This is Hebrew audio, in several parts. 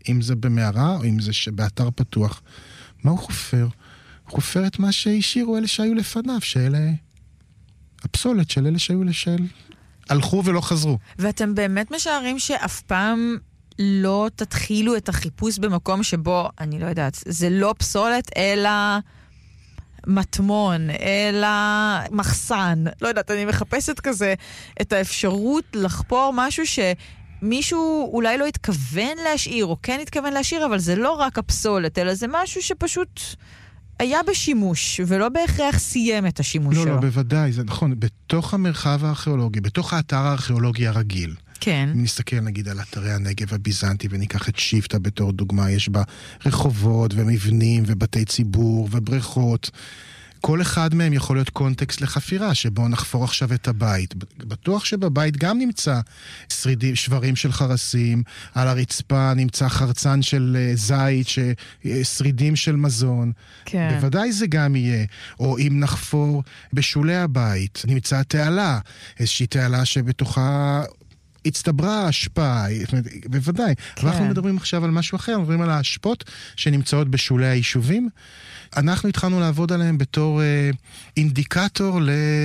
אם זה במערה או אם זה באתר פתוח. מה הוא חופר? הוא חופר את מה שהשאירו אלה שהיו לפניו, שאלה הפסולת של אלה שהיו הלכו ולא חזרו. ואתם באמת משערים שאף פעם לא תתחילו את החיפוש במקום שבו, אני לא יודעת, זה לא פסולת, אלא מטמון, אלא מחסן. לא יודעת, אני מחפשת כזה את האפשרות לחפור משהו שמישהו אולי לא התכוון להשאיר, או כן התכוון להשאיר, אבל זה לא רק הפסולת, אלא זה משהו שפשוט היה בשימוש, ולא בהכרח סיים את השימוש שלו. לא, בוודאי, זה נכון. בתוך המרחב הארכיאולוגי, בתוך האתר הארכיאולוגי הרגיל, כן. אם נסתכל נגיד על אתרי הנגב הביזנטי, וניקח את שיפטה בתור דוגמה, יש בה רחובות ומבנים ובתי ציבור ובריכות. כל אחד מהם יכול להיות קונטקסט לחפירה, שבו נחפור עכשיו את הבית. בטוח שבבית גם נמצא שברים של חרסים, על הרצפה נמצא חרצן של זית, שרידים של מזון. כן. בוודאי זה גם יהיה. או אם נחפור בשולי הבית, נמצא תעלה, איזושהי תעלה שבתוכה הצטברה השפעה, בוודאי. כן. אנחנו מדברים עכשיו על משהו אחר, מדברים על ההשפעות שנמצאות בשולי היישובים. אנחנו התחלנו לעבוד עליהם בתור אינדיקטור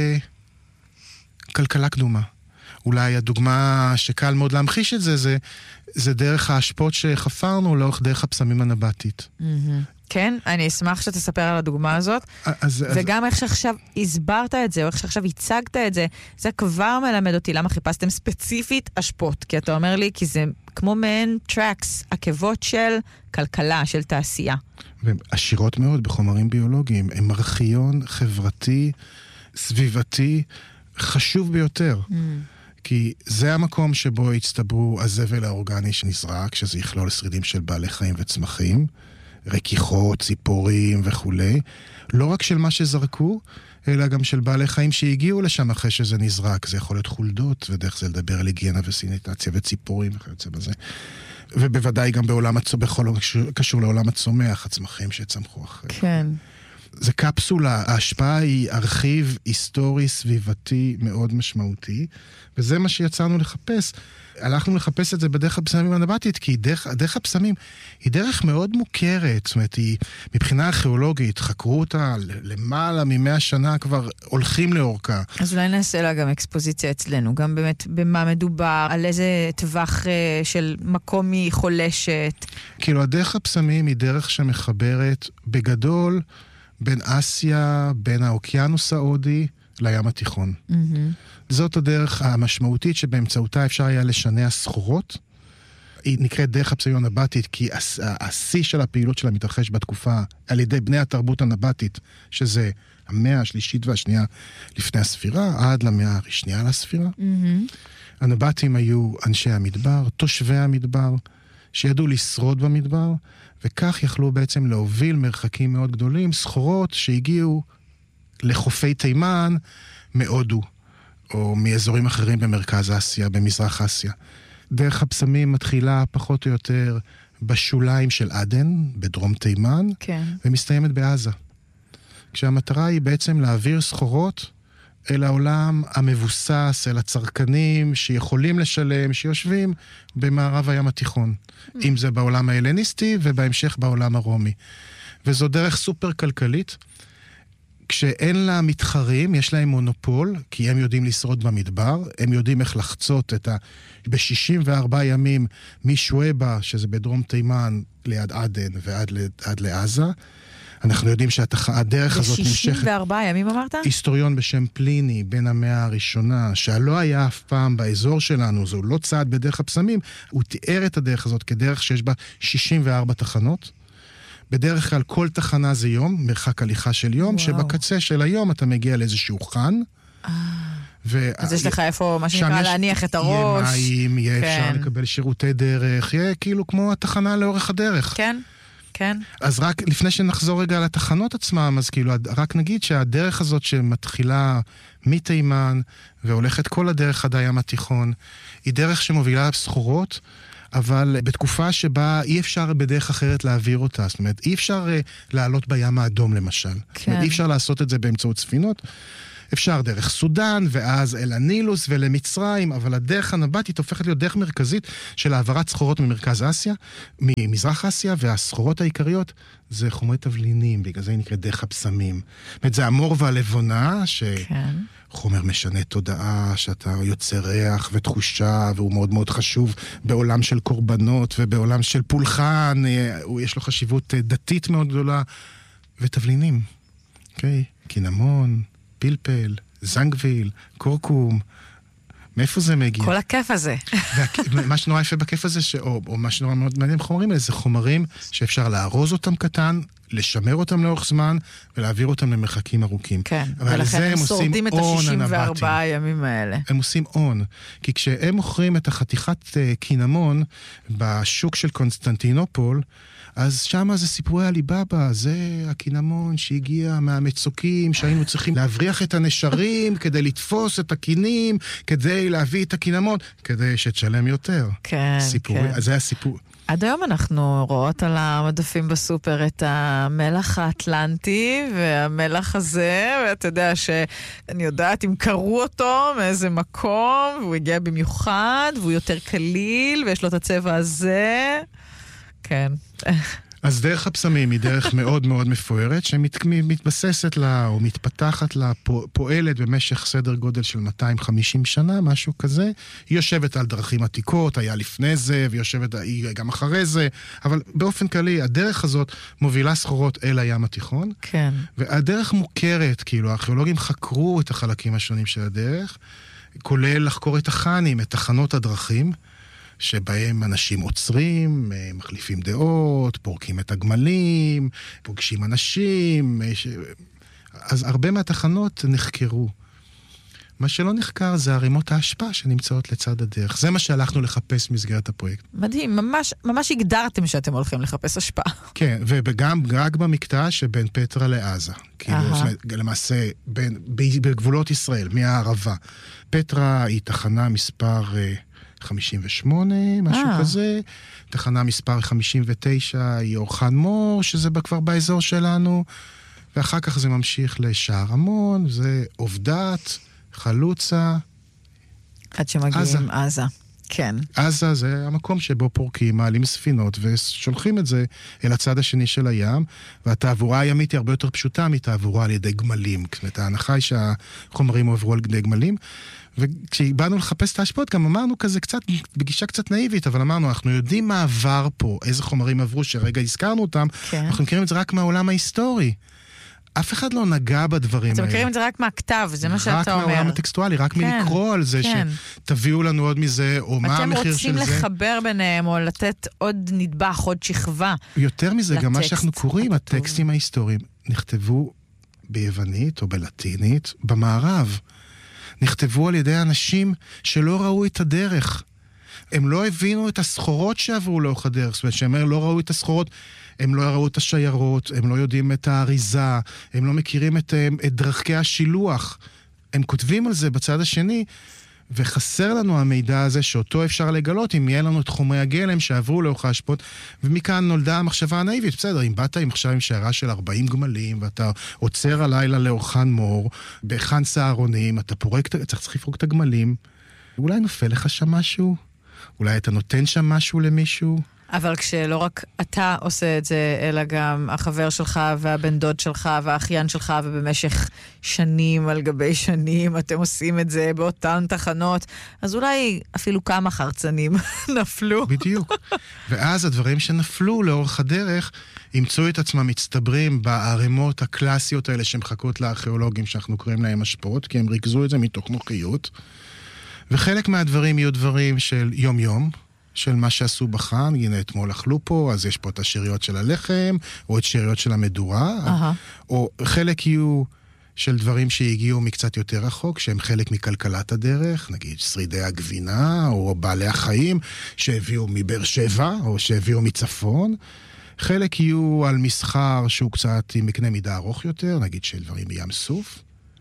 לכלכלה קדומה. אולי הדוגמה שקל מאוד להמחיש את זה, זה דרך ההשפעות שחפרנו לאורך דרך הפסמים הנבטית. כן, אני אשמח שתספר על הדוגמה הזאת. וגם איך שעכשיו הסברת את זה, או איך שעכשיו הצגת את זה, זה כבר מלמד אותי למה חיפשתם ספציפית השפעות. כי אתה אומר לי, כי זה כמו מעין טרקס, עקבות של כלכלה, של תעשייה. והן עשירות מאוד בחומרים ביולוגיים. הם ארכיון חברתי, סביבתי, חשוב ביותר. כי זה המקום שבו הצטברו הזבל האורגני שנזרק, שזה יכלול שרידים של בעלי חיים וצמחים, רכיכות, ציפורים וכו'. לא רק של מה שזרקו, אלא גם של בעלי חיים שהגיעו לשם אחרי שזה נזרק. זה יכול להיות חולדות, ודרך זה לדבר על היגיינה וסיניטציה וציפורים וכיוצא בזה. ובוודאי גם בעולם בכל קשור לעולם הצומח, הצמחים שצמחו אחרי. כן. זה קפסולה, ההשפעה היא ארכיב היסטורי, סביבתי מאוד משמעותי, וזה מה שיצאנו לחפש. הלכנו לחפש את זה בדרך הפסמים הנבטית, כי דרך הפסמים היא דרך מאוד מוכרת, זאת אומרת, היא מבחינה ארכיאולוגית, חקרו אותה למעלה מ100 שנה, כבר הולכים לאורכה. אז אולי נעשה לה גם אקספוזיציה אצלנו, גם באמת במה מדובר, על איזה טווח של מקום היא חולשת. כאילו, הדרך הפסמים היא דרך שמחברת בגדול בין אסיה, בין האוקיינוס ההודי לים התיכון. זאת הדרך המשמעותית שבאמצעותה אפשר היה לשנע סחורות. היא נקראת דרך הפסמים הנבטית, כי השיא של הפעילות שלה מתרחש בתקופה על ידי בני התרבות הנבטית, שזה המאה השלישית והשנייה לפני הספירה, עד למאה השנייה לספירה. הנבטים היו אנשי המדבר, תושבי המדבר, שידעו לשרוד במדבר, וכך יכלו בעצם להוביל מרחקים מאוד גדולים, סחורות שהגיעו לחופי תימן מהודו, או מאזורים אחרים במרכז אסיה, במזרח אסיה. דרך הפסמים מתחילה פחות או יותר בשוליים של עדן, בדרום תימן, כן. ומסתיימת בעזה. כשהמטרה היא בעצם להעביר סחורות אל העולם המבוסס, אל הצרכנים שיכולים לשלם, שיושבים במערב הים התיכון. אם זה בעולם ההלניסטי ובהמשך בעולם הרומי. וזו דרך סופר כלכלית. כשאין לה מתחרים, יש להם מונופול, כי הם יודעים לשרוד במדבר, הם יודעים איך לחצות ב-64 ימים משואבה, שזה בדרום תימן, ליד עדן ועד לעזה. אנחנו יודעים שהדרך הזאת נמשכת. ב-64 ימים אמרת? היסטוריון בשם פליני, בין המאה הראשונה, שלא היה אף פעם באזור שלנו, זו לא צעד בדרך הפסמים, הוא תיאר את הדרך הזאת כדרך שיש בה 64 תחנות. בדרך כלל כל תחנה זה יום, מרחק הליכה של יום, שבקצה של היום אתה מגיע לאיזשהו חן. אז יש לך איפה, מה שנקרא, להניח את הראש. יהיה מים, יהיה אפשר לקבל שירותי דרך, יהיה כאילו כמו התחנה לאורך הדרך. כן, כן. אז רק לפני שנחזור רגע לתחנות עצמם, אז כאילו, רק נגיד שהדרך הזאת שמתחילה מתימן, והולכת כל הדרך עד הים התיכון, היא דרך שמובילה סחורות, אבל בתקופה שבה אי אפשר בדרך אחרת להעביר אותה. זאת אומרת, אי אפשר לעלות בים האדום למשל. כן. זאת אומרת, אי אפשר לעשות את זה באמצעות ספינות. אפשר דרך סודן, ואז אל הנילוס ולמצרים, אבל הדרך הנבטית הופכת להיות דרך מרכזית של העברת סחורות ממרכז אסיה, ממזרח אסיה, והסחורות העיקריות זה חומרי תבלינים, בגלל זה היא נקראת דרך הבשמים. זאת אומרת, זה המור והלבונה, חומר משנה תודעה, שאתה יוצר ריח ותחושה, והוא מאוד מאוד חשוב בעולם של קורבנות ובעולם של פולחן, יש לו חשיבות דתית מאוד גדולה, ותבלינים, אוקיי? קינמון, פלפל, זנגוויל, קורקום, מאיפה זה מגיע? כל הכיף הזה. מה שנורא יפה בכיף הזה, או מה שנורא מאוד מעניין בחומרים האלה, זה חומרים שאפשר לארוז אותם קטן, לשמר אותם לאורך זמן, ולהעביר אותם למרחקים ארוכים. כן, ולכן הם שורדים את ה-64 הימים האלה. הם עושים און, כי כשהם מוכרים את החתיכת קינמון בשוק של קונסטנטינופול, אז שם זה סיפורי הליבאבא, זה הקינמון שהגיע מהמצוקים, שהיינו צריכים להבריח את הנשרים כדי לתפוס את הקינים, כדי להביא את הקינמון, כדי שתשלם יותר. כן, סיפורי, כן. זה הסיפור. עד היום אנחנו רואות על המדפים בסופר את המלח האטלנטי והמלח הזה, ואתה יודע שאני יודעת אם קראו אותו מאיזה מקום, והוא הגיע במיוחד, והוא יותר קליל, ויש לו את הצבע הזה. כן. אז דרך הבשמים היא דרך מאוד מאוד מפוארת, שמתבססת לה, או מתפתחת לה, פועלת במשך סדר גודל של 250 שנה, משהו כזה. היא יושבת על דרכים עתיקות, היה לפני זה, והיא יושבת גם אחרי זה, אבל באופן כללי, הדרך הזאת מובילה סחורות אל הים התיכון. כן. והדרך מוכרת, כאילו, הארכיאולוגים חקרו את החלקים השונים של הדרך, כולל לחקור את החנים, את תחנות הדרכים, שבהם אנשים עוצרים, מחליפים דעות, פורקים את הגמלים, פוגשים אנשים, אז הרבה מהתחנות נחקרו. מה שלא נחקר זה ערימות ההשפעה שנמצאות לצד הדרך. זה מה שהלכנו לחפש במסגרת הפרויקט. מדהים, ממש הגדרתם שאתם הולכים לחפש השפעה. כן, וגם רק במקטע שבין פטרה לעזה. כאילו, למעשה, בגבולות ישראל, מהערבה. פטרה היא תחנה מספר 58, משהו כזה. תחנה מספר 59 היא אורחן מור, שזה כבר באזור שלנו. ואחר כך זה ממשיך לשער המון, זה עובדת, חלוצה. עד שמגיעים עזה. כן. עזה זה המקום שבו פורקים, מעלים ספינות ושולחים את זה אל הצד השני של הים, והתעבורה הימית היא הרבה יותר פשוטה מתעבורה על ידי גמלים. זאת אומרת, ההנחה היא שהחומרים עוברו על ידי גמלים, וכשבאנו לחפש את ההשפעות, גם אמרנו כזה קצת, בגישה קצת נאיבית, אבל אמרנו, אנחנו יודעים מה עבר פה, איזה חומרים עברו שרגע הזכרנו אותם, כן. אנחנו מכירים את זה רק מהעולם ההיסטורי. אף אחד לא נגע בדברים האלה. אתם מכירים את זה רק מהכתב, זה מה שאתה אומר. רק מהעולם הטקסטואלי, רק מלקרוא על זה, שתביאו לנו עוד מזה, או מה המחיר של זה. אתם רוצים לחבר ביניהם, או לתת עוד נדבך, עוד שכבה. יותר מזה, גם מה שאנחנו קוראים, הטקסטים ההיסטוריים, נכתבו ביוונית או בלטינית, במערב. נכתבו על ידי אנשים שלא ראו את הדרך. הם לא הבינו את הסחורות שעברו לאורך הדרך. זאת אומרת, שהם לא ראו את הסחורות, הם לא ראו את השיירות, הם לא יודעים את האריזה, הם לא מכירים את דרכי השילוח. הם כותבים על זה בצד השני, וחסר לנו המידע הזה שאותו אפשר לגלות אם יהיה לנו את חומרי הגלם שעברו לאורך ההשפעות, ומכאן נולדה המחשבה הנאיבית. בסדר, אם באת עכשיו עם שיירה של 40 גמלים, ואתה עוצר הלילה לאורחן מור, בהכן סהרונים, אתה צריך לפרוק את הגמלים, אולי נופל לך שם משהו? אולי אתה נותן שם משהו למישהו? אבל כשלא רק אתה עושה את זה, אלא גם החבר שלך והבן דוד שלך והאחיין שלך, ובמשך שנים על גבי שנים אתם עושים את זה באותן תחנות, אז אולי אפילו כמה חרצנים נפלו. בדיוק. ואז הדברים שנפלו לאורך הדרך, ימצאו את עצמם מצטברים בערימות הקלאסיות האלה שמחכות לארכיאולוגים שאנחנו קוראים להם השפעות, כי הם ריכזו את זה מתוך נוחיות. וחלק מהדברים יהיו דברים של יום-יום, של מה שעשו בחן, הנה אתמול אכלו פה, אז יש פה את השאריות של הלחם, או את שאריות של המדורה, או חלק יהיו של דברים שהגיעו מקצת יותר רחוק, שהם חלק מכלכלת הדרך, נגיד שרידי הגבינה, או בעלי החיים, שהביאו מבאר שבע, או שהביאו מצפון. חלק יהיו על מסחר שהוא קצת עם מקנה מידה ארוך יותר, נגיד של דברים בים סוף.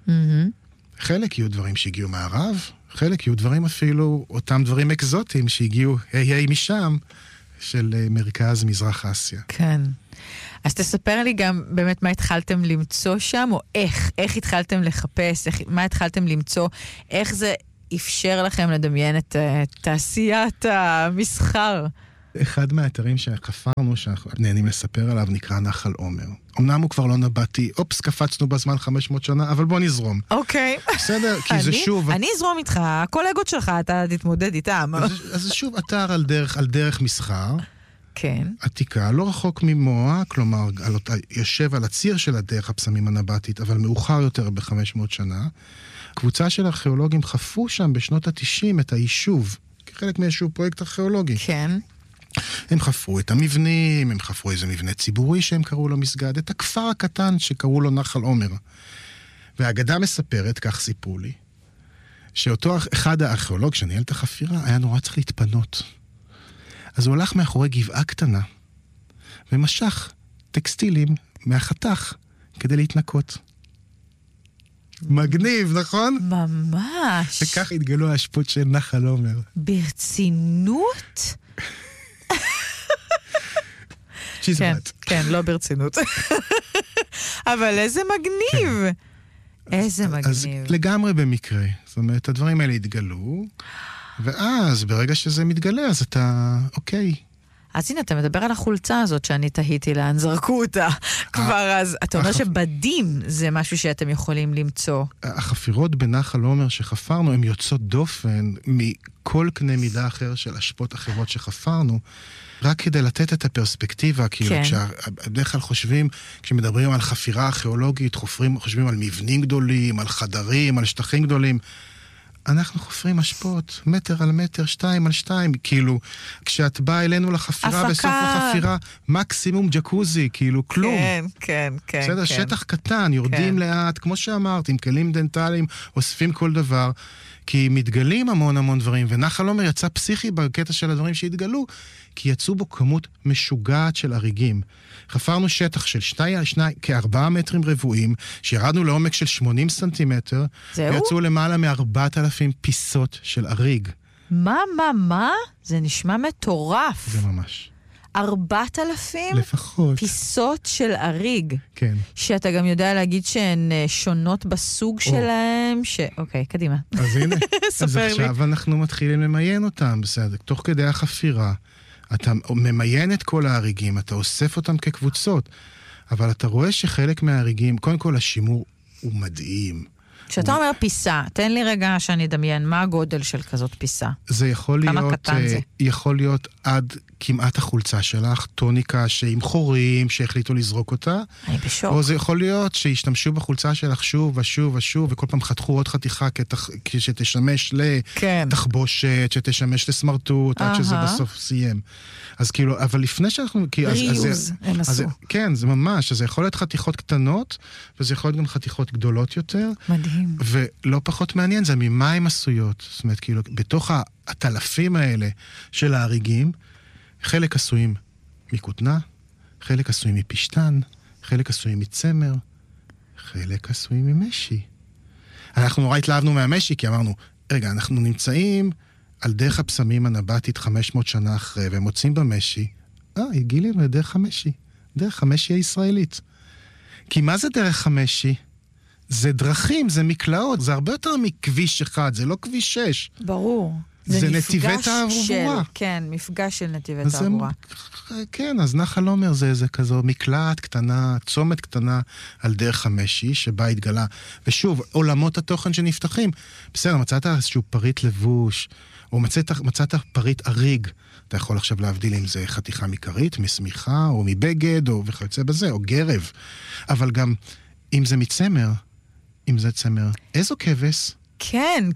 חלק יהיו דברים שהגיעו מערב, חלק יהיו דברים אפילו, אותם דברים אקזוטיים שהגיעו היי משם, של מרכז מזרח אסיה. כן. אז תספר לי גם באמת מה התחלתם למצוא שם, או איך התחלתם לחפש, מה התחלתם למצוא, איך זה אפשר לכם לדמיין את תעשיית המסחר. אחד מהאתרים שחפרנו, שאנחנו נהנים לספר עליו, נקרא נחל עומר. אמנם הוא כבר לא נבטי, אופס, קפצנו בזמן 500 שנה, אבל בוא נזרום. אוקיי. בסדר, כי זה שוב... אני אזרום איתך, הקולגות שלך, אתה תתמודד איתם. אז זה שוב אתר על דרך מסחר. כן. עתיקה, לא רחוק ממואה, כלומר, יושב על הציר של הדרך הפסמים הנבטית, אבל מאוחר יותר ב-500 שנה. קבוצה של ארכיאולוגים חפרו שם בשנות ה-90 את היישוב, כחלק מאיזשהו פרויקט ארכיאולוגי. כן. הם חפרו את המבנים, הם חפרו איזה מבנה ציבורי שהם קראו לו מסגד, את הכפר הקטן שקראו לו נחל עומר. והאגדה מספרת, כך סיפרו לי, שאותו אחד הארכיאולוג שניהל את החפירה היה נורא צריך להתפנות. אז הוא הלך מאחורי גבעה קטנה, ומשך טקסטילים מהחתך כדי להתנקות. מגניב, נכון? ממש. וכך התגלו ההשפעות של נחל עומר. ברצינות? צ'יזבט. כן, לא ברצינות. אבל איזה מגניב. איזה מגניב. אז לגמרי במקרה. זאת אומרת, הדברים האלה התגלו, ואז ברגע שזה מתגלה, אז אתה, אוקיי. אז הנה, אתה מדבר על החולצה הזאת שאני תהיתי לאן זרקו אותה. כבר אז, אתה אומר שבדים זה משהו שאתם יכולים למצוא. החפירות בנחל עומר שחפרנו, הן יוצאות דופן מכל קנה מידה אחר של השפעות אחרות שחפרנו, רק כדי לתת את הפרספקטיבה, כאילו, בדרך כלל חושבים, כשמדברים על חפירה ארכיאולוגית, חושבים על מבנים גדולים, על חדרים, על שטחים גדולים, אנחנו חופרים השפעות, מטר על מטר, 2 על 2, כאילו, כשאת באה אלינו לחפירה, בסוף החפירה, מקסימום ג'קוזי, כאילו, כלום. כן. בסדר, שטח קטן, יורדים לאט, כמו שאמרת, עם כלים דנטליים, אוספים כל דבר, כי מתגלים המון דברים, ונחל עומר יצא פסיכי בקטע של הדברים שהתגלו, כי יצאו בו כמות משוגעת של אריגים. חפרנו שטח של 4 מטרים רבועים, שירדנו לעומק של 80 סנטימטר, ויצאו למעלה מ4,000 פיסות של אריג. מה? זה נשמע מטורף. זה ממש. 4,000? לפחות. פיסות של אריג. כן. שאתה גם יודע להגיד שהן שונות בסוג שלהם, אוקיי, קדימה. אז הנה. ספר לי. אז עכשיו אנחנו מתחילים למיין אותם, בסדר. תוך כדי החפירה, אתה ממיין את כל האריגים, אתה אוסף אותם כקבוצות, אבל אתה רואה שחלק מהאריגים, קודם כל השימור הוא מדהים. כשאתה אומר פיסה, תן לי רגע שאני אדמיין, מה הגודל של כזאת פיסה? זה יכול להיות... כמה קטן זה? יכול להיות עד כמעט החולצה שלך, טוניקה שעם חורים שהחליטו לזרוק אותה. אני בשוק. או זה יכול להיות שהשתמשו בחולצה שלך שוב ושוב ושוב, וכל פעם חתכו עוד חתיכה שתשמש לתחבושת, שתשמש לסמרטוט, עד שזה בסוף סיים. אז כאילו, אבל לפני שאנחנו... ריוז, הם עשו. כן, זה ממש, אז זה יכול להיות חתיכות קטנות, וזה יכול להיות גם חתיכות גדולות יותר. מדהים. ולא פחות מעניין, זה ממה הן עשויות. זאת אומרת, כאילו, בתוך הטלפים האלה של האריגים, חלק עשויים מכותנה, חלק עשויים מפשטן, חלק עשויים מצמר, חלק עשויים ממשי. אנחנו נורא התלהבנו מהמשי, כי אמרנו, רגע, אנחנו נמצאים על דרך הפסמים הנבטית 500 שנה אחרי, והם מוצאים במשי, הגילים לדרך המשי, דרך המשי הישראלית. כי מה זה דרך המשי? זה דרכים, זה מקלעות, זה הרבה יותר מכביש אחד, זה לא כביש 6. ברור. זה נתיבי תעבורה. כן, מפגש של נתיבי תעבורה. כן, אז נחל עומר זה כזו מקלעת קטנה, צומת קטנה על דרך המשי, שבה התגלה. ושוב, עולמות התוכן שנפתחים. בסדר, מצאת איזשהו פריט לבוש, או מצאת פריט אריג. אתה יכול עכשיו להבדיל אם זה חתיכה מקרית, מסמיכה, או מבגד, או וכיוצא בזה, או גרב. אבל גם, אם זה מצמר, אם זה צמר, איזו כבש? כן.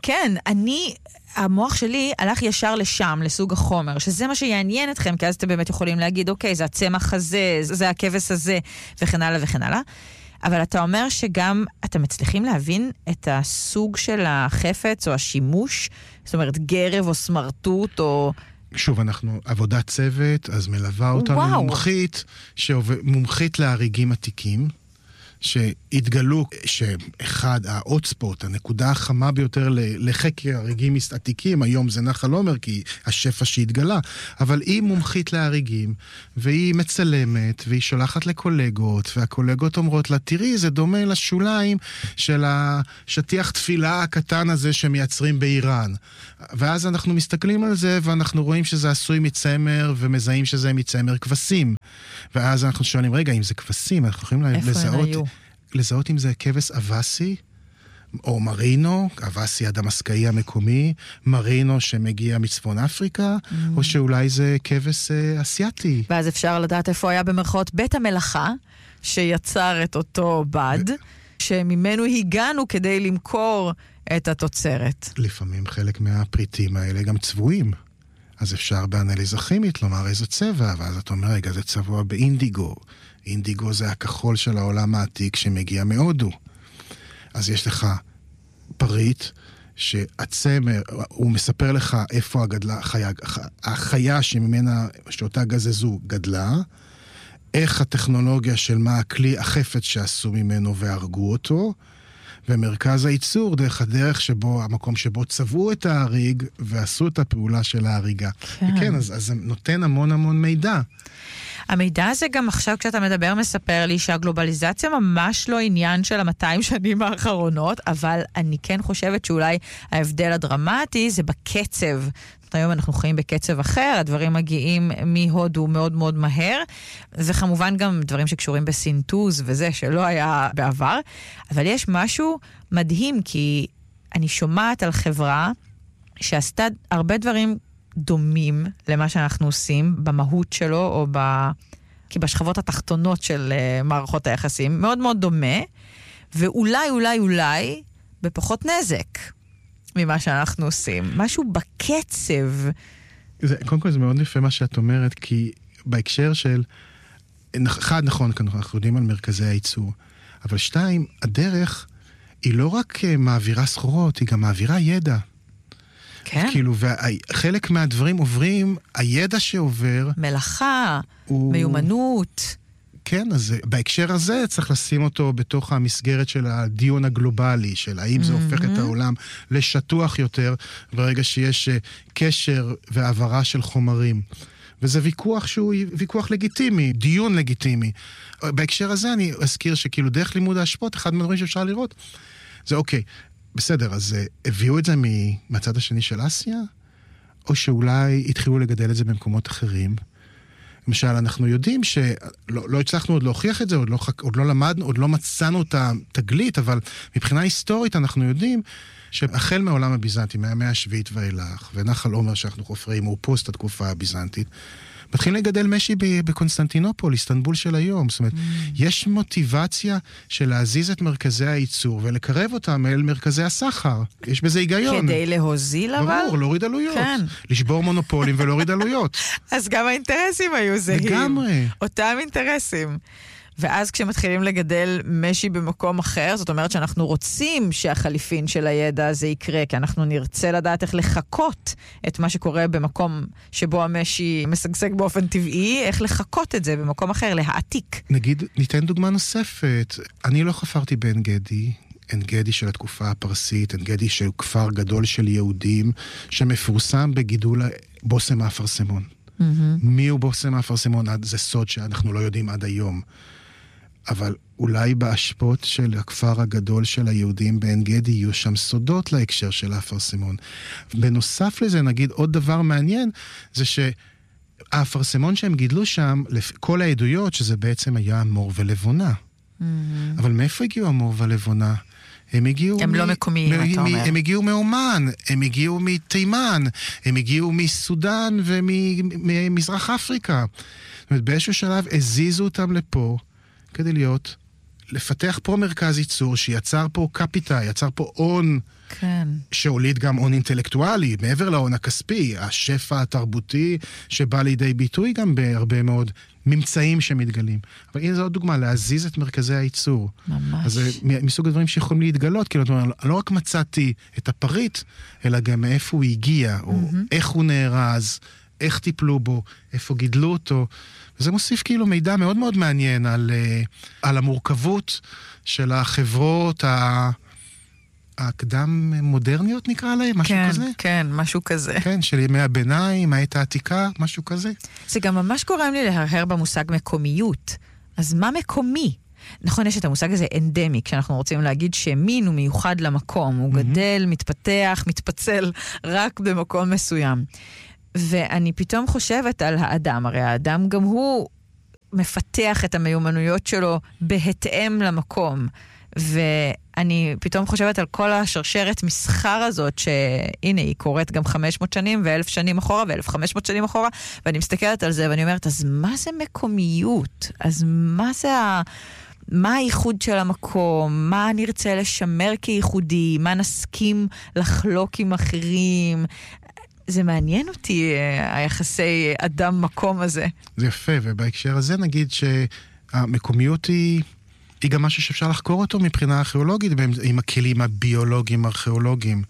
המוח שלי הלך ישר לשם, לסוג החומר, שזה מה שיעניין אתכם, כי אז אתם באמת יכולים להגיד, אוקיי, זה הצמח הזה, זה הכבש הזה, וכן הלאה וכן הלאה. אבל אתה אומר שגם אתם מצליחים להבין את הסוג של החפץ או השימוש, זאת אומרת, גרב או סמרטוט או... שוב, אנחנו עבודת צוות, אז מלווה אותנו מומחית, מומחית לאריגים עתיקים, שהתגלו שאחד, האוטספוט, הנקודה החמה ביותר לחקר הריגים עתיקים, היום זה נחל עומר, כי השפע שהתגלה, אבל היא מומחית להריגים, והיא מצלמת, והיא שולחת לקולגות, והקולגות אומרות לה, תראי, זה דומה לשוליים של השטיח תפילה הקטן הזה שמייצרים באיראן. ואז אנחנו מסתכלים על זה, ואנחנו רואים שזה עשוי מצמר, ומזהים שזה מצמר כבשים. ואז אנחנו שואלים, רגע, אם זה כבשים, אנחנו יכולים לזהות אם זה כבש אבסי, או מרינו, אבסי הדמסקאי המקומי, מרינו שמגיע מצפון אפריקה, או שאולי זה כבש אסיאתי. ואז אפשר לדעת איפה היה במרכאות בית המלאכה, שיצר את אותו בד, שממנו הגענו כדי למכור את התוצרת. לפעמים חלק מהפריטים האלה גם צבועים. אז אפשר באנליזה כימית לומר איזה צבע, ואז אתה אומר, רגע, זה צבוע באינדיגו. אינדיגו זה הכחול של העולם העתיק שמגיע מהודו. אז יש לך פריט שהצמר, הוא מספר לך איפה הגדלה, החיה שממנה, שאותה גזזו גדלה, איך הטכנולוגיה של מה הכלי החפץ שעשו ממנו והרגו אותו, ומרכז הייצור דרך הדרך שבו, המקום שבו צבעו את ההריג ועשו את הפעולה של ההריגה. כן. וכן, אז זה נותן המון המון מידע. המידע הזה גם עכשיו כשאתה מדבר מספר לי שהגלובליזציה ממש לא עניין של 200 שנים האחרונות, אבל אני כן חושבת שאולי ההבדל הדרמטי זה בקצב. היום אנחנו חיים בקצב אחר, הדברים מגיעים מהודו מאוד מאוד מהר, זה כמובן גם דברים שקשורים בסינטוז וזה שלא היה בעבר, אבל יש משהו מדהים, כי אני שומעת על חברה שעשתה הרבה דברים דומים למה שאנחנו עושים במהות שלו, או כי בשכבות התחתונות של מערכות היחסים, מאוד מאוד דומה, ואולי בפחות נזק ממה שאנחנו עושים. משהו בקצב. קודם כל זה מאוד יפה מה שאת אומרת, כי בהקשר של, אחד נכון, אנחנו יודעים על מרכזי הייצור, אבל שתיים, הדרך היא לא רק מעבירה סחורות, היא גם מעבירה ידע. כן. כאילו, וחלק מהדברים עוברים, הידע שעובר... מלאכה, מיומנות. כן, אז בהקשר הזה צריך לשים אותו בתוך המסגרת של הדיון הגלובלי, של האם זה הופך את העולם לשטוח יותר, ברגע שיש קשר והעברה של חומרים. וזה ויכוח שהוא ויכוח לגיטימי, דיון לגיטימי. בהקשר הזה אני אזכיר שכאילו דרך לימוד ההשפעות, אחד מהדברים שאפשר לראות, זה אוקיי, בסדר, אז הביאו את זה מהצד השני של אסיה, או שאולי התחילו לגדל את זה במקומות אחרים. למשל, אנחנו יודעים שלא הצלחנו עוד להוכיח את זה, עוד לא למדנו, עוד לא מצאנו את התגלית, אבל מבחינה היסטורית אנחנו יודעים שהחל מהעולם הביזנטי, מהמאה השביעית ואילך, ונחל עומר שאנחנו חופרים, הוא פוסט התקופה הביזנטית, מתחילים לגדל משי בקונסטנטינופול, איסטנבול של היום. זאת אומרת, יש מוטיבציה של להזיז את מרכזי הייצור ולקרב אותם אל מרכזי הסחר. יש בזה היגיון. כדי להוזיל אבל? ברור, להוריד עלויות. כן. לשבור מונופולים ולהוריד עלויות. אז גם האינטרסים היו זהים. לגמרי. אותם אינטרסים. ואז כשמתחילים לגדל משי במקום אחר, זאת אומרת שאנחנו רוצים שהחליפין של הידע הזה יקרה, כי אנחנו נרצה לדעת איך לחכות את מה שקורה במקום שבו המשי משגשג באופן טבעי, איך לחכות את זה במקום אחר, להעתיק. נגיד, ניתן דוגמה נוספת. אני לא חפרתי בעין גדי, עין גדי של התקופה הפרסית, עין גדי של כפר גדול של יהודים, שמפורסם בגידול בושם האפרסמון. מי הוא בושם האפרסמון? זה סוד שאנחנו לא יודעים עד היום. אבל אולי בהשפעות של הכפר הגדול של היהודים בעין גדי יהיו שם סודות להקשר של האפרסמון. בנוסף לזה, נגיד עוד דבר מעניין, זה שהאפרסמון שהם גידלו שם, כל העדויות שזה בעצם היה מור ולבונה. אבל מאיפה הגיעו המור ולבונה? הם לא מקומיים, אתה אומר. הם הגיעו מאומן, הם הגיעו מתימן, הם הגיעו מסודן וממזרח אפריקה. זאת אומרת, באיזשהו שלב הזיזו אותם לפה, כדי לפתח פה מרכז ייצור שיצר פה קפיטה, יצר פה הון, כן. שהוליד גם הון אינטלקטואלי, מעבר להון הכספי, השפע התרבותי שבא לידי ביטוי גם בהרבה מאוד ממצאים שמתגלים. אבל הנה זו עוד דוגמה, להזיז את מרכזי הייצור. ממש. אז זה מסוג הדברים שיכולים להתגלות, כאילו, לא רק מצאתי את הפריט, אלא גם מאיפה הוא הגיע, או איך הוא נארז, איך טיפלו בו, איפה גידלו אותו, וזה מוסיף כאילו מידע מאוד מאוד מעניין על המורכבות של החברות הקדם מודרניות נקרא להם, משהו כן, כזה? כן, משהו כזה. כן, של ימי הביניים, העת העתיקה, משהו כזה. זה גם ממש גורם לי להרהר במושג מקומיות. אז מה מקומי? נכון, יש את המושג הזה אנדמי, כשאנחנו רוצים להגיד שמין הוא מיוחד למקום, הוא גדל, מתפתח, מתפצל, רק במקום מסוים. ואני פתאום חושבת על האדם, הרי האדם גם הוא מפתח את המיומנויות שלו בהתאם למקום. ואני פתאום חושבת על כל השרשרת מסחר הזאת, שהנה, היא קורית גם 500 שנים ו1000 שנים אחורה ו1500 שנים אחורה, ואני מסתכלת על זה ואני אומרת, אז מה זה מקומיות? אז מה הייחוד של המקום? מה נרצה לשמר כייחודי? מה נסכים לחלוק עם אחרים? זה מעניין אותי, היחסי אדם-מקום הזה. זה יפה, ובהקשר הזה נגיד שהמקומיות היא גם משהו שאפשר לחקור אותו מבחינה ארכיאולוגית, עם הכלים הביולוגיים, ארכיאולוגיים.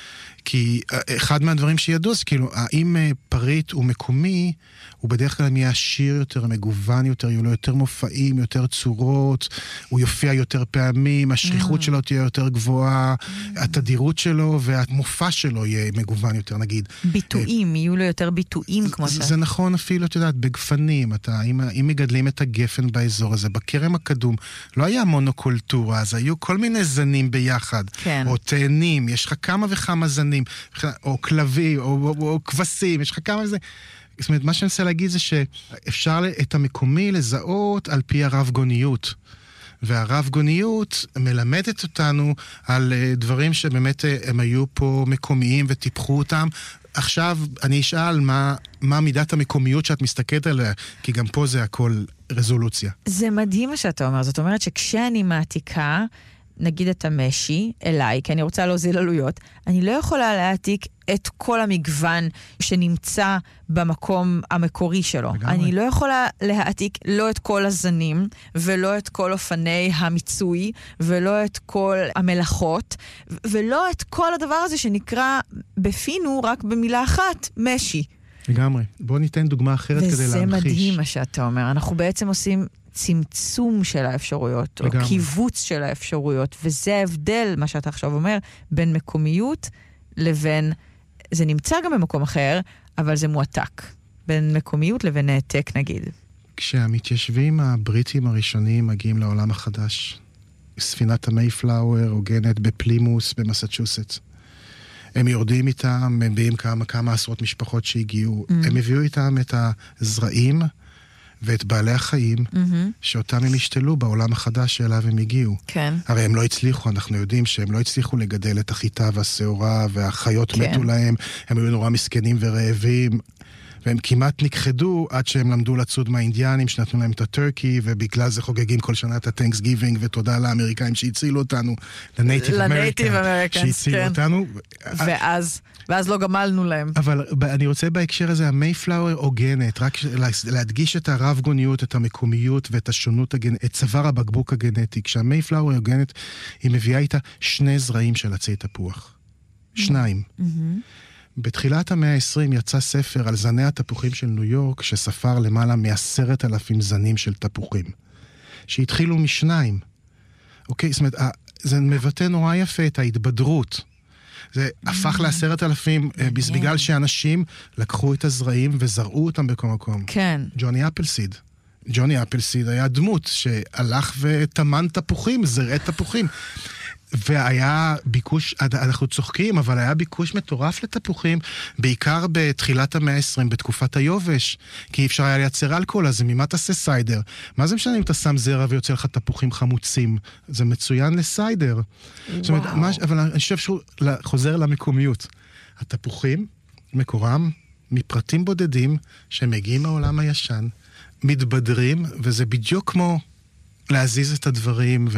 כי אחד מהדברים שידעו, זה כאילו, האם פריט הוא מקומי, הוא בדרך כלל יהיה עשיר יותר, מגוון יותר, יהיו לו יותר מופעים, יותר צורות, הוא יופיע יותר פעמים, השכיחות שלו תהיה יותר גבוהה, התדירות שלו והמופע שלו יהיה מגוון יותר, נגיד. ביטויים, יהיו לו יותר ביטויים כמו זה. זה נכון אפילו, את יודעת, בגפנים, אם מגדלים את הגפן באזור הזה, בכרם הקדום, לא היה מונוקולטורה, אז היו כל מיני זנים ביחד, כן. או תאנים, יש לך כמה וכמה זנים, או כלבים, או כבשים, יש לך כמה וזה. זאת אומרת, מה שאני רוצה להגיד זה שאפשר את המקומי לזהות על פי הרב גוניות. והרב גוניות מלמדת אותנו על דברים שבאמת הם היו פה מקומיים וטיפחו אותם. עכשיו אני אשאל מה מידת המקומיות שאת מסתכלת עליה, כי גם פה זה הכל רזולוציה. זה מדהים מה שאתה אומר. זאת אומרת שכשאני מעתיקה, נגיד את המשי אליי, כי אני רוצה להוזיל עלויות, אני לא יכולה להעתיק את כל המגוון שנמצא במקום המקורי שלו. לגמרי. אני לא יכולה להעתיק לא את כל הזנים, ולא את כל אופני המיצוי, ולא את כל המלאכות, ולא את כל הדבר הזה שנקרא בפינו רק במילה אחת, משי. לגמרי. בוא ניתן דוגמה אחרת כדי להמחיש. וזה מדהים מה שאתה אומר. אנחנו בעצם עושים צמצום של האפשרויות, או קיבוץ של האפשרויות, וזה ההבדל, מה שאתה עכשיו אומר, בין מקומיות לבין, זה נמצא גם במקום אחר, אבל זה מועתק. בין מקומיות לבין העתק, נגיד. כשהמתיישבים הבריטים הראשונים מגיעים לעולם החדש, ספינת המייפלאואר עוגנת בפלימוס במסצ'וסטס. הם יורדים איתם, הם מביאים כמה עשרות משפחות שהגיעו, הם הביאו איתם את הזרעים, ואת בעלי החיים, שאותם הם השתלו בעולם החדש שאליו הם הגיעו. כן. הרי הם לא הצליחו, אנחנו יודעים שהם לא הצליחו לגדל את החיטה והשעורה, והחיות מתו להם, הם היו נורא מסכנים ורעבים, והם כמעט נכחדו עד שהם למדו לצוד מהאינדיאנים, שנתנו להם את הטורקי, ובגלל זה חוגגים כל שנה את ה-Thanksgiving, ותודה לאמריקאים שהצילו אותנו, לנייטיב אמריקאים שהצילו אותנו. ואז לא גמלנו להם. אבל אני רוצה בהקשר הזה, המייפלאואר עוגנת, רק להדגיש את הרב גוניות, את המקומיות ואת השונות, את צוואר הבקבוק הגנטי. כשהמייפלאואר עוגנת, היא מביאה איתה 2 זרעים של עצי תפוח. 2. בתחילת המאה ה-20 יצא ספר על זני התפוחים של ניו יורק, שספר למעלה מ10,000 זנים של תפוחים. שהתחילו מ2. אוקיי? זאת אומרת, זה מבטא נורא יפה את ההתבדרות. זה הפך ל10,000 בגלל שאנשים לקחו את הזרעים וזרעו אותם בכל מקום. כן. ג'וני אפלסיד היה דמות שהלך ותמן תפוחים, זרעי תפוחים. והיה ביקוש, אנחנו צוחקים, אבל היה ביקוש מטורף לתפוחים, בעיקר בתחילת המאה ה-20, בתקופת היובש, כי אי אפשר היה לייצר אלכוהול, אז ממה תעשה סיידר? מה זה משנה אם אתה שם זרע ויוצא לך תפוחים חמוצים? זה מצוין לסיידר. זאת אומרת, אבל אני חושב שהוא חוזר למקומיות. התפוחים, מקורם, מפרטים בודדים, שמגיעים מהעולם הישן, מתבדרים, וזה בדיוק כמו להזיז את הדברים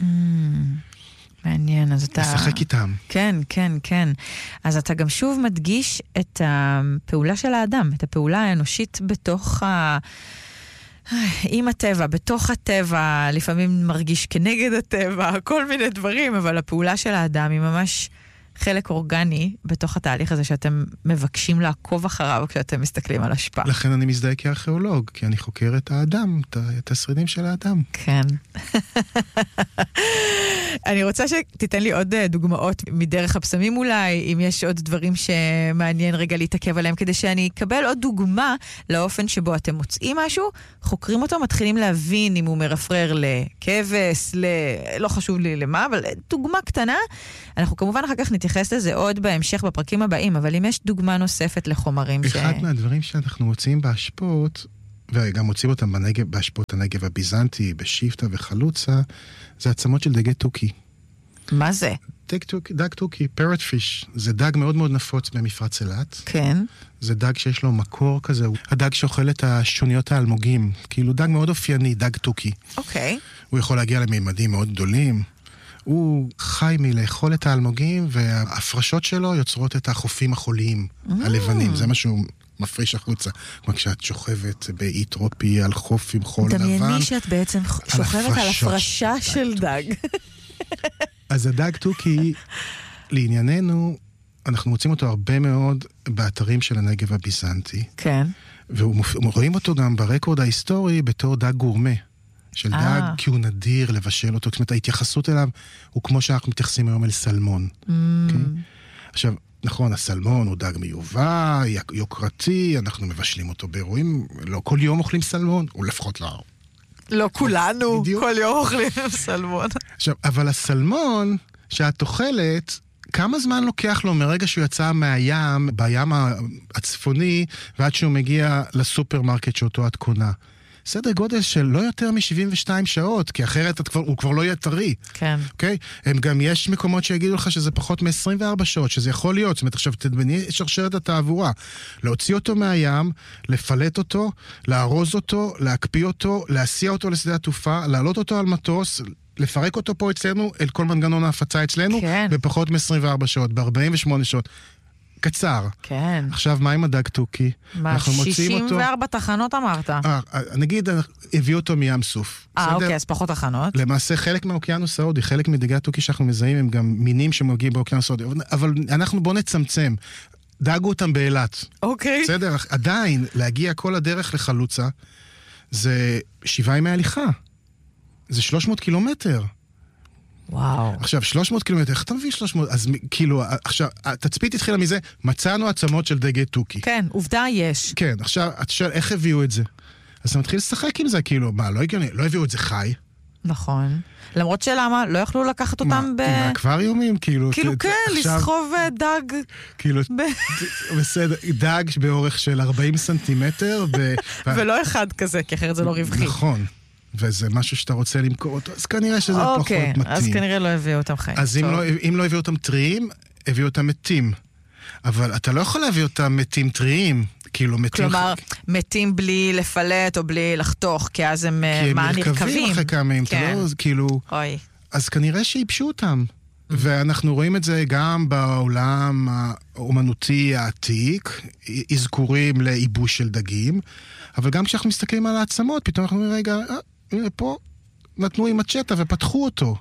מעניין, אז אתה... לשחק איתם. כן, כן, כן. אז אתה גם שוב מדגיש את הפעולה של האדם, את הפעולה האנושית בתוך עם הטבע, בתוך הטבע, לפעמים מרגיש כנגד הטבע, כל מיני דברים, אבל הפעולה של האדם היא ממש חלק אורגני בתוך התהליך הזה שאתם מבקשים לעקוב אחריו כשאתם מסתכלים על השפעה. לכן אני מזדהה כארכיאולוג, כי אני חוקר את האדם, את השרידים של האדם. כן. אני רוצה שתיתן לי עוד דוגמאות מדרך הפסמים אולי, אם יש עוד דברים שמעניין רגע להתעכב עליהם, כדי שאני אקבל עוד דוגמה לאופן שבו אתם מוצאים משהו, חוקרים אותו, מתחילים להבין אם הוא מרפרר לכבש, לא חשוב לי למה, אבל דוגמה קטנה. אנחנו כמובן אחר כך נתייחס לזה עוד בהמשך בפרקים הבאים, אבל אם יש דוגמה נוספת לחומרים אחד מהדברים שאנחנו מוצאים בהשפעות, וגם מוצאים אותם בהשפעות הנגב הביזנטי, בשיפטה וחלוצה, זה עצמות של דגי תוכי. מה זה? דג תוכי, parrot fish, זה דג מאוד מאוד נפוץ במפרץ אילת. כן. זה דג שיש לו מקור כזה, הדג שאוכל את השוניות האלמוגים, כאילו דג מאוד אופייני, דג תוכי. אוקיי. הוא יכול להגיע לממדים מאוד גדולים. הוא חי מלאכול את האלמוגים, וההפרשות שלו יוצרות את החופים החוליים, הלבנים. זה משהו מפריש החוצה. כמו כשאת שוכבת באי טרופי על חוף עם חול לבן. דמייני שאת בעצם שוכבת על הפרשה של דג. אז הדג תוכי, לענייננו, אנחנו מוצאים אותו הרבה מאוד באתרים של הנגב הביזנטי. כן. ורואים אותו גם ברקורד ההיסטורי בתור דג גורמה. של דג, כי הוא נדיר לבשל אותו. זאת אומרת, ההתייחסות אליו הוא כמו שאנחנו מתייחסים היום אל סלמון. עכשיו, נכון, הסלמון הוא דג מיובא, יוקרתי, אנחנו מבשלים אותו באירועים, לא כל יום אוכלים סלמון, או לפחות לא. לא כולנו, כל יום אוכלים סלמון. עכשיו, אבל הסלמון שאת אוכלת, כמה זמן לוקח לו מרגע שהוא יצא מהים, בים הצפוני, ועד שהוא מגיע לסופרמרקט שאותו את קונה? סדר גודל של לא יותר מ-72 שעות, כי אחרת הוא כבר לא יהיה טרי. כן. אוקיי? הם גם יש מקומות שיגידו לך שזה פחות מ-24 שעות, שזה יכול להיות. זאת אומרת, עכשיו תדמני שרשרת התעבורה. להוציא אותו מהים, לפלט אותו, לארוז אותו, להקפיא אותו, להסיע אותו לשדה התעופה, להעלות אותו על מטוס, לפרק אותו פה אצלנו, אל כל מנגנון ההפצה אצלנו, כן. בפחות מ-24 שעות, ב-48 שעות. קצר. כן. עכשיו, מה עם הדג תוכי? מה, 64 תחנות אמרת? נגיד, הביאו אותו מים סוף. אוקיי, אז פחות תחנות. למעשה, חלק מהאוקיינוס ההודי, חלק מדגי התוכי שאנחנו מזהים, הם גם מינים שמגיעים באוקיינוס ההודי. אבל אנחנו בוא נצמצם. דאגו אותם באילת. אוקיי. בסדר? עדיין, להגיע כל הדרך לחלוצה, זה 7 ימי הליכה. זה 300 קילומטר. וואו. עכשיו, 300 קילומטר, איך אתה מביא 300? אז כאילו, עכשיו, התצפית התחילה מזה, מצאנו עצמות של דגי תוכי. כן, עובדה יש. כן, עכשיו, את שואל, איך הביאו את זה? אז אתה מתחיל לשחק עם זה, כאילו, מה, לא הגיוני, לא הביאו את זה חי? נכון. למרות שלמה, לא יכלו לקחת אותם מהאקווריומים, כאילו... כאילו, כן, לסחוב דג... כאילו, בסדר, דג באורך של 40 סנטימטר, ולא אחד כזה, כי אחרת זה לא רווחי. נכון. וזה משהו שאתה רוצה למכור אותו, אז כנראה שזה פחות מתאים. אוקיי, אז כנראה לא הביאו אותם חיים. אז אם לא הביאו אותם טריים, הביאו אותם מתים. אבל אתה לא יכול להביא אותם מתים טריים, כאילו מתים... כלומר, מתים בלי לפלט או בלי לחתוך, כי אז הם נרכבים. כי הם נרכבים אחרי כמה ימים, כאילו... אוי. אז כנראה שיבשו אותם. ואנחנו רואים את זה גם בעולם האומנותי העתיק, אזכורים לאיבוש של דגים, אבל גם כשאנחנו מסתכלים על העצמות, פתאום אנחנו אומרים, רגע, הנה פה נתנו עם הצ'טה ופתחו אותו.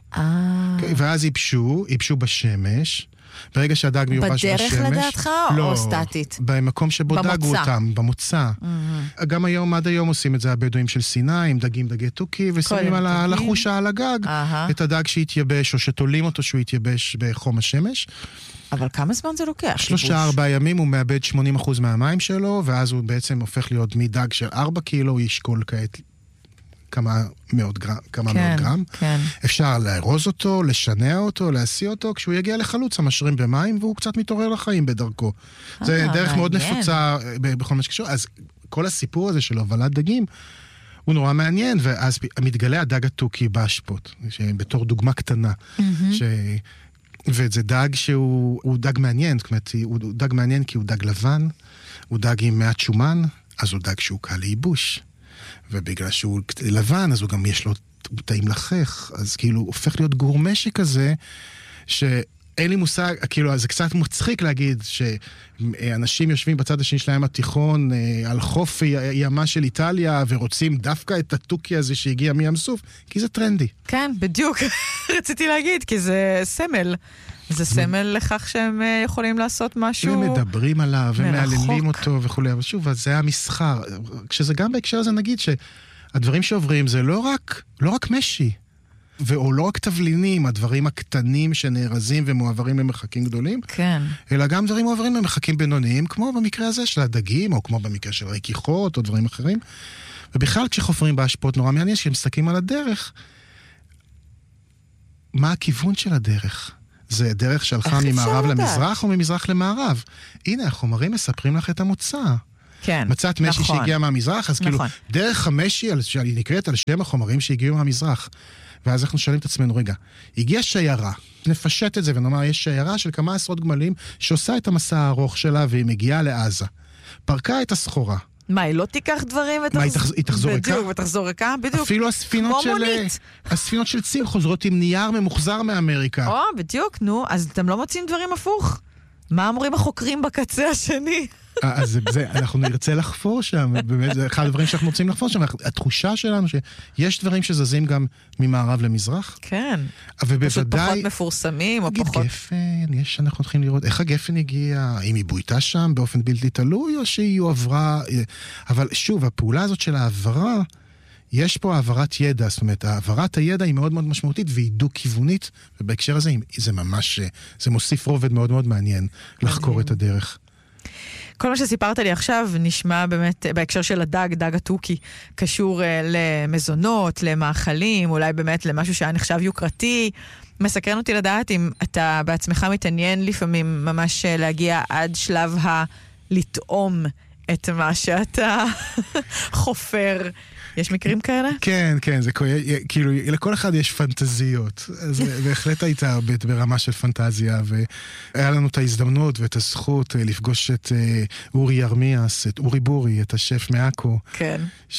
ואז ייבשו בשמש, ברגע שהדג מיובש בשמש... בדרך לדעתך או סטטית? לא, במקום שבו דגו אותם, במוצא. גם היום, עד היום עושים את זה הבדואים של סיני, עם דגי תוכי, ושמים על החושה על הגג את הדג שהתייבש, או שתולים אותו שהוא יתייבש בחום השמש. אבל כמה זמן זה לוקח? 3-4 ימים הוא מאבד 80% מהמים שלו, ואז הוא בעצם הופך להיות מדג של 4 קילו, הוא ישקול כעת כמה מאות גרם. כן. אפשר לארוז אותו, לשנע אותו, להסיע אותו, כשהוא יגיע לחלוץ, המשרים במים, והוא קצת מתעורר לחיים בדרכו. זה דרך מאוד נפוצה בכל מה שקשור. אז כל הסיפור הזה של הובלת דגים, הוא נורא מעניין, ואז מתגלה הדג התוכי בהשפות, בתור דוגמה קטנה, וזה דג שהוא דג מעניין, זאת אומרת, הוא דג מעניין כי הוא דג לבן, הוא דג עם מעט שומן, אז הוא דג שהוא קל לייבוש. ובגלל שהוא לבן, אז הוא גם יש לו טעים לחך, אז כאילו הוא הופך להיות גורמה שכזה, אין לי מושג, כאילו, זה קצת מצחיק להגיד שאנשים יושבים בצד השני של הים התיכון על חוף ימה של איטליה ורוצים דווקא את הטוקי הזה שהגיע מים סוף, כי זה טרנדי. כן, בדיוק. רציתי להגיד, כי זה סמל. זה סמל לכך שהם יכולים לעשות משהו הם מדברים עליו, הם מרחוק. מעללים אותו וכו', אבל שוב, זה המסחר. כשזה גם בהקשר הזה נגיד שהדברים שעוברים זה לא רק משי. או לא רק תבלינים, הדברים הקטנים שנארזים ומועברים למרחקים גדולים, כן. אלא גם דברים מועברים למרחקים בינוניים, כמו במקרה הזה של הדגים, או כמו במקרה של ריקיחות, או דברים אחרים. ובכלל, כשחופרים בהשפעות נורא מעניין, כשמסתכלים על הדרך, מה הכיוון של הדרך? זה דרך שהלכה ממערב למזרח, או ממזרח למערב? הנה, החומרים מספרים לך את המוצא. כן, מצאת משי נכון. שהגיע מהמזרח, אז כאילו, דרך המשי, שהיא נקראת על שם החומרים שהגיעו מהמזרח. ואז אנחנו שואלים את עצמנו, רגע, הגיעה שיירה, נפשט את זה ונאמר, יש שיירה של כמה עשרות גמלים שעושה את המסע הארוך שלה והיא מגיעה לעזה. פרקה את הסחורה. מה, היא לא תיקח דברים היא תחזור ריקה? בדיוק, ותחזור ריקה, בדיוק. אפילו הספינות של צים חוזרות עם נייר ממוחזר מאמריקה. בדיוק, נו, אז אתם לא מוצאים דברים הפוך? מה אומרים החוקרים בקצה השני? אז אנחנו נרצה לחפור שם, באמת, זה אחד הדברים שאנחנו רוצים לחפור שם, התחושה שלנו שיש דברים שזזים גם ממערב למזרח. כן. ובוודאי... פשוט פחות מפורסמים, או פחות... נגיד גפן, אנחנו הולכים לראות איך הגפן הגיע, האם היא בויתה שם באופן בלתי תלוי, או שהיא עברה... אבל שוב, הפעולה הזאת של העברה, יש פה העברת ידע, זאת אומרת, העברת הידע היא מאוד מאוד משמעותית, והיא דו-כיוונית, ובהקשר הזה זה ממש, זה מוסיף רובד מאוד מאוד מעניין לחקור את הדרך. כל מה שסיפרת לי עכשיו נשמע באמת בהקשר של דג הטוקי, קשור למזונות, למאכלים, אולי באמת למשהו שהיה נחשב יוקרתי. מסקרן אותי לדעת אם אתה בעצמך מתעניין לפעמים ממש להגיע עד שלב לטעום את מה שאתה חופר. יש מקרים כאלה? כן, זה כאילו, לכל אחד יש פנטזיות. אז בהחלט הייתה ברמה של פנטזיה, והיה לנו את ההזדמנות ואת הזכות לפגוש את אורי ירמיאס, את אורי בורי, את השף מאקו. כן.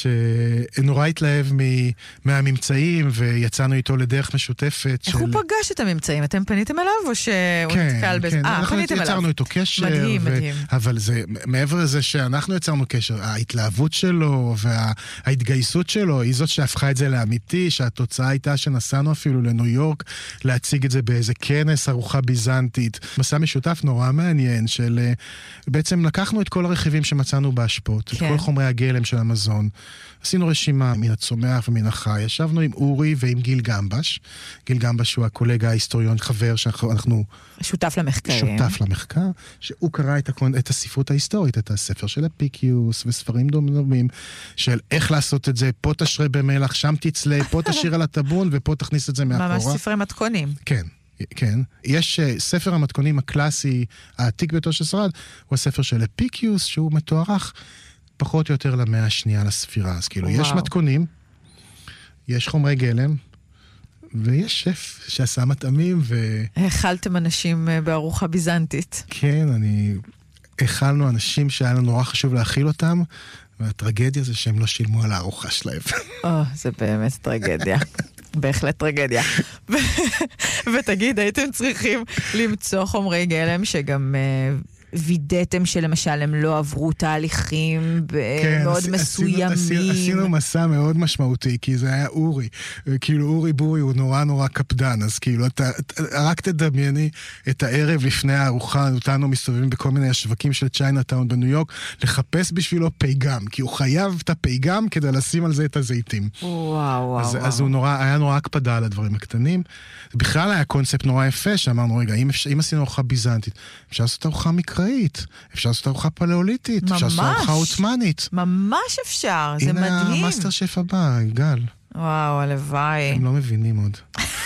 שנורא התלהב מהממצאים, ויצאנו איתו לדרך משותפת. איך הוא פגש את הממצאים? אתם פניתם אליו, או שהוא נתקל בזה? כן, אנחנו יצרנו איתו קשר. מדהים. אבל זה, מעבר לזה שאנחנו יצרנו קשר, ההתלהבות שלו וההתגייסות שלו, היא זאת שהפכה את זה לאמיתי, שהתוצאה הייתה שנסענו אפילו לניו יורק, להציג את זה באיזה כנס ארוחה ביזנטית. מסע משותף נורא מעניין של, בעצם לקחנו את כל הרכיבים שמצאנו בהשפעות, את כל חומרי הגלם של המזון, עשינו רשימה מן הצומח ומן החי, ישבנו עם אורי ועם גיל גמבש. גיל גמבש הוא הקולגה ההיסטוריון, חבר שאנחנו... שותף למחקר, שהוא קרא את הספרות ההיסטורית, את הספר של אפיקיוס וספרים דומים, של איך לעשות את זה, פה תשרה במלח, שם תצלה, פה תשאיר על הטבון ופה תכניס את זה מאחורה. ממש ספרי מתכונים. כן. יש ספר המתכונים הקלאסי, העתיק ביותר ששרד, הוא הספר של אפיקיוס, שהוא מתוארך פחות או יותר למאה השנייה לספירה. אז כאילו, יש מתכונים, יש חומרי גלם, ויש שף שעשה מטעמים האכלתם אנשים בארוחה ביזנטית. כן, האכלנו אנשים שהיה לנו נורא חשוב להאכיל אותם, והטרגדיה זה שהם לא שילמו על הארוחה שלהם. זה באמת טרגדיה. בהחלט טרגדיה. ותגיד, הייתם צריכים למצוא חומרי גלם שגם... וידאתם שלמשל הם לא עברו תהליכים מאוד מסוימים. עשינו מסע מאוד משמעותי, כי זה היה אורי. כאילו אורי בורי הוא נורא נורא קפדן, אז כאילו רק תדמייני את הערב לפני הארוחה, אותנו מסתובבים בכל מיני השווקים של צ'יינאטאון בניו יורק, לחפש בשבילו פייגם, כי הוא חייב את הפייגם כדי לשים על זה את הזיתים. וואו. אז הוא היה נורא הקפדה על הדברים הקטנים. בכלל היה קונספט נורא יפה, שאמרנו, רגע, אם עשינו ארוחה ביזנטית, אפשר לעשות ארוחה מקראית, אפשר לעשות ארוחה פלאוליטית, אפשר לעשות ארוחה עות'מאנית. ממש אפשר, זה מדהים. הנה המאסטר שף הבא, גל. וואו, הלוואי. הם לא מבינים עוד.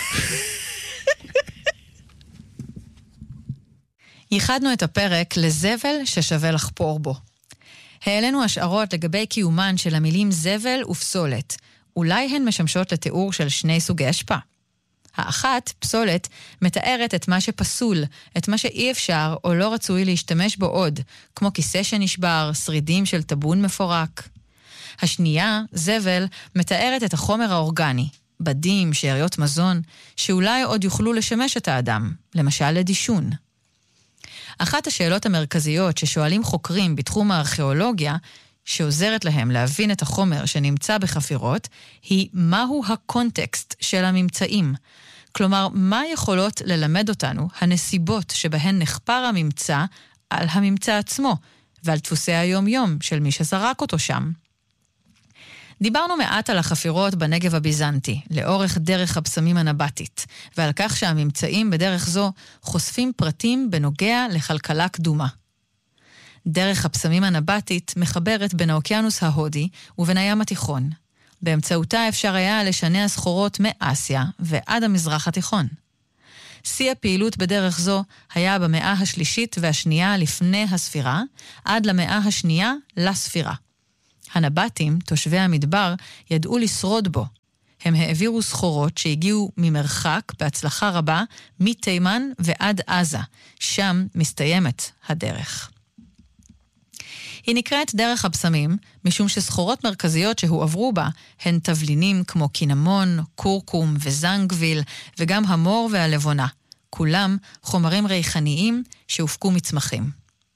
ייחדנו את הפרק לזבל ששווה לחפור בו. העלינו השערות לגבי קיומן של המילים זבל ופסולת. אולי הן משמשות לתיאור של שני סוגי אשפה. האחת, פסולת, מתארת את מה שפסול, את מה שאי אפשר או לא רצוי להשתמש בו עוד, כמו כיסא שנשבר, שרידים של טבון מפורק. השנייה, זבל, מתארת את החומר האורגני, בדים, שאריות מזון, שאולי עוד יוכלו לשמש את האדם, למשל לדישון. אחת השאלות המרכזיות ששואלים חוקרים בתחום הארכיאולוגיה, שעוזרת להם להבין את החומר שנמצא בחפירות, היא מהו הקונטקסט של הממצאים. כלומר, מה יכולות ללמד אותנו הנסיבות שבהן נחפר הממצא על הממצא עצמו, ועל דפוסי היום-יום של מי שזרק אותו שם. דיברנו מעט על החפירות בנגב הביזנטי, לאורך דרך הבשמים הנבטית, ועל כך שהממצאים בדרך זו חושפים פרטים בנוגע לכלכלה קדומה. דרך הבשמים הנבטית מחברת בין האוקיינוס ההודי ובין הים התיכון. באמצעותה אפשר היה לשנע סחורות מאסיה ועד המזרח התיכון. שיא הפעילות בדרך זו היה במאה השלישית והשנייה לפני הספירה, עד למאה השנייה לספירה. הנבטים, תושבי המדבר, ידעו לשרוד בו. הם העבירו סחורות שהגיעו ממרחק בהצלחה רבה מתימן ועד עזה. שם מסתיימת הדרך. היא נקראת דרך הבשמים, משום שסחורות מרכזיות שהועברו בה הן תבלינים כמו קינמון, קורקום וזנגוויל, וגם המור והלבונה. כולם חומרים ריחניים שהופקו מצמחים.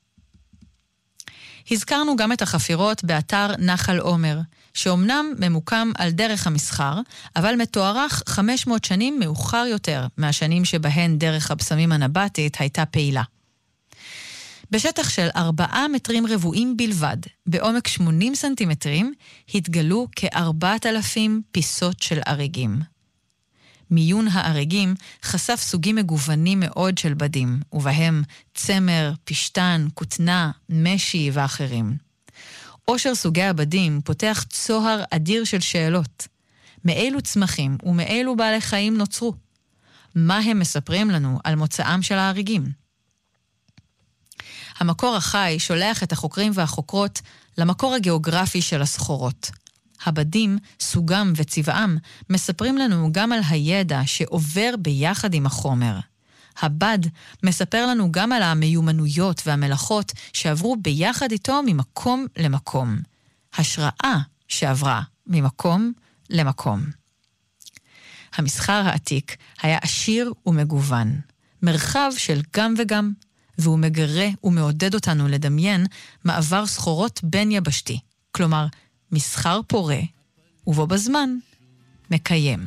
הזכרנו גם את החפירות באתר נחל עומר, שאומנם ממוקם על דרך המסחר, אבל מתוארך 500 שנים מאוחר יותר מהשנים שבהן דרך הבשמים הנבטית הייתה פעילה. בשטח של 4 מטרים רבועים בלבד, בעומק 80 סנטימטרים, התגלו כ4,000 פיסות של אריגים. מיון האריגים חשף סוגים מגוונים מאוד של בדים, ובהם צמר, פשטן, כותנה, משי ואחרים. עושר סוגי הבדים פותח צוהר אדיר של שאלות. מאילו צמחים ומאילו בעלי חיים נוצרו? מה הם מספרים לנו על מוצאם של האריגים? המקור החי שולח את החוקרים והחוקרות למקור הגיאוגרפי של הסחורות. הבדים, סוגם וצבעם מספרים לנו גם על הידע שעובר ביחד עם החומר. הבד מספר לנו גם על המיומנויות והמלאכות שעברו ביחד איתו ממקום למקום. השראה שעברה ממקום למקום. המסחר העתיק היה עשיר ומגוון, מרחב של גם וגם, והוא מגרה ומעודד אותנו לדמיין מעבר סחורות בין יבשתי, כלומר מסחר פורה ובו בזמן מקיים.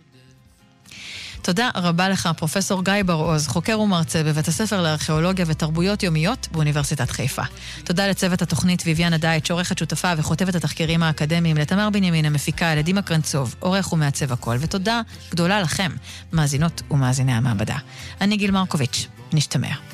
תודה רבה לך, פרופסור גיא בר-עוז, חוקר ומרצה בבית הספר לארכיאולוגיה ותרבויות יומיות באוניברסיטת חיפה. תודה לצוות התוכנית ויביאנה דייט, שעורכת שותפה וחוטבת התחקירים האקדמיים, לתמר בנימין המפיקה, לדימה קרנצוב, עורך ומעצב הכל, ותודה גדולה לכם, מאזינות ומאזיני המעבדה. אני גיל מרקוביץ', נשתמע.